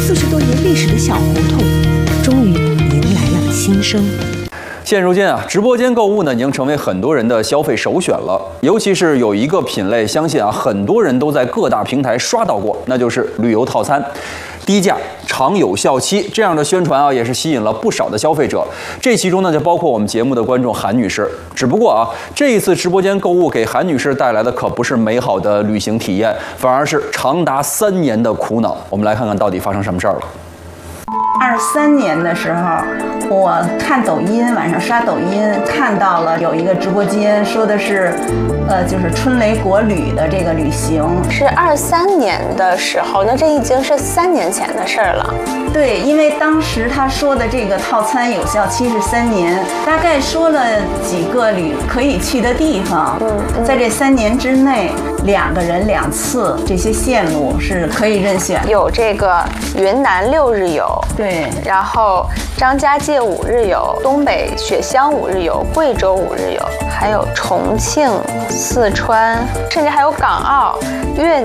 40多年历史的小胡同，终于迎来了新生。 现如今啊，直播间购物呢已经成为很多人的消费首选了。尤其是有一个品类，相信啊很多人都在各大平台刷到过，那就是旅游套餐。低价、长有效期这样的宣传啊，也是吸引了不少的消费者。这其中呢，就包括我们节目的观众韩女士。只不过啊，这一次直播间购物给韩女士带来的可不是美好的旅行体验，反而是长达3年的苦恼。我们来看看到底发生什么事儿了。 23年的时候，我看抖音，晚上刷抖音看到了有一个直播间，说的是，就是春雷国旅的这个旅行。 是23年的时候，那这已经是3年前的事儿了。 对，因为当时他说的这个套餐有效期是3年，大概说了几个可以去的地方。在这3年之内，2个人2次，这些线路是可以任选。 有这个云南6日游。 对， 然后张家界5日游，东北雪乡5日游，贵州5日游，还有重庆、四川，甚至还有港澳、越